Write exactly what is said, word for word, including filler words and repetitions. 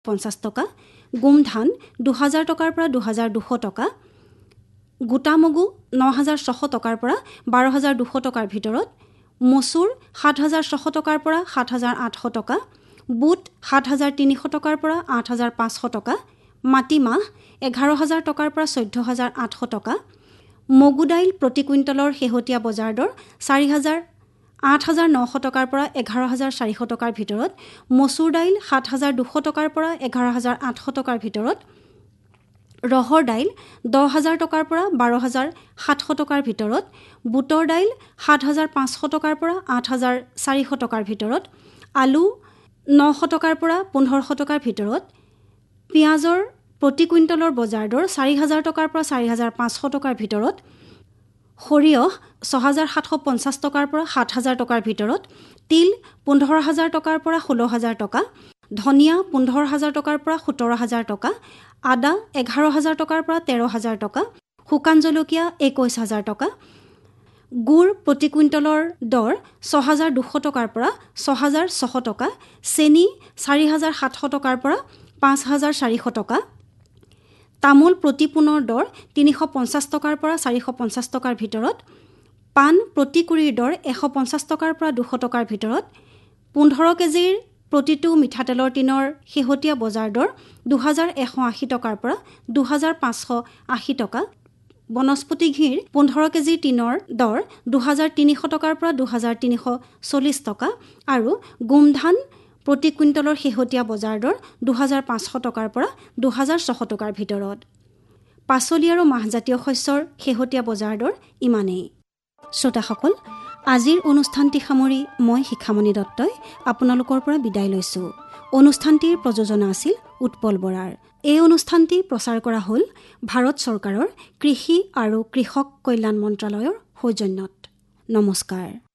পঞ্চাছ টকা, গোমধান দুহাজাৰ টকাৰ পৰা দুহাজাৰ দুশ টকা, গোটা মগু ন হাজাৰ ছশ টকাৰ পৰা বাৰ হাজাৰ দুশ টকাৰ ভিতৰত, মচুৰ সাত হাজাৰ ছশ টকাৰ পৰা সাত হাজাৰ আঠশ টকা, বুট সাত হাজাৰ তিনিশ টকাৰ পৰা আঠ হাজাৰ পাঁচশ টকা, মাটিমাহ এঘাৰ হাজাৰ টকাৰ পৰা চৈধ্য হাজাৰ আঠশ টকা, মগু দাইল প্ৰতি কুইণ্টলৰ শেহতীয়া বজাৰ দৰ চাৰি হাজাৰ আঠ হাজাৰ নশ টকাৰ পৰা এঘাৰ হাজাৰ চাৰিশ টকাৰ ভিতৰত, মচুৰ দাইল সাত হাজাৰ দুশ টকাৰ পৰা এঘাৰ হাজাৰ আঠশ টকাৰ ভিতৰত, ৰহৰ দাইল দহ হাজাৰ টকাৰ পৰা বাৰ হাজাৰ সাতশ টকাৰ ভিতৰত, বুটৰ দাইল সাত হাজাৰ পাঁচশ টকাৰ পৰা আঠ হাজাৰ চাৰিশ টকাৰ ভিতৰত, আলু নশ টকাৰ পৰা পোন্ধৰশ টকাৰ ভিতৰত, পিঁয়াজৰ প্ৰতি কুইণ্টলৰ বজাৰ দৰ চাৰি হাজাৰ টকাৰ পৰা চাৰি হাজাৰ পাঁচশ টকাৰ ভিতৰত, সৰিয়হ ছয় হাজাৰ সাতশ পঞ্চাছ টকাৰ পৰা সাত হাজাৰ টকাৰ ভিতৰত, তিল পোন্ধৰ হাজাৰ টকাৰ পৰা ষোল্ল হাজাৰ টকা, ধনিয়া পোন্ধৰ হাজাৰ টকাৰ পৰা সোতৰ হাজাৰ টকা, আদা এঘাৰ হাজাৰ টকাৰ পৰা তেৰ হাজাৰ টকা, শুকান জলকীয়া একৈছ হাজাৰ টকা, গুড় প্ৰতি কুইণ্টলৰ দৰ ছয় হাজাৰ দুশ টকাৰ পৰা ছয় হাজাৰ ছশ টকা, চেনি চাৰি হাজাৰ সাতশ টকাৰ পৰা পাঁচ হাজাৰ চাৰিশ টকা, তামোল প্ৰতি পোণৰ দৰ তিনিশ পঞ্চাছ টকাৰ পৰা চাৰিশ পঞ্চাছ টকাৰ ভিতৰত, পাণ প্ৰতি কুৰিৰ দৰ এশ পঞ্চাছ টকাৰ পৰা দুশ টকাৰ ভিতৰত, পোন্ধৰ কেজিৰ প্ৰতিটো মিঠাতেলৰ টিনৰ শেহতীয়া বজাৰ দৰ দুহাজাৰ এশ আশী টকাৰ পৰা দুহাজাৰ পাঁচশ আশী টকা, বনস্পতি ঘিৰ পোন্ধৰ কেজি টিনৰ দৰ দুহাজাৰ তিনিশ টকাৰ পৰা দুহাজাৰ তিনিশ চল্লিছ টকা আৰু গোমধান প্ৰতি কুইণ্টলৰ শেহতীয়া বজাৰ দৰ দুহাজাৰ পাঁচশ টকাৰ পৰা দুহাজাৰ ছশ টকাৰ ভিতৰত। পাচলি আৰু মাহজাতীয় শস্যৰ শেহতীয়া বজাৰ দৰ ইমানেই। শ্ৰোতাসকল, আজিৰ অনুষ্ঠানটি সামৰি মই শিখামণি দত্তই আপোনালোকৰ পৰা বিদায় লৈছোঁ। অনুষ্ঠানটিৰ প্ৰযোজনা আছিল উৎপল বৰাৰ। এই অনুষ্ঠানটি প্ৰচাৰ কৰা হ'ল ভাৰত চৰকাৰৰ কৃষি আৰু কৃষক কল্যাণ মন্ত্ৰালয়ৰ সৌজন্যত। নমস্কাৰ।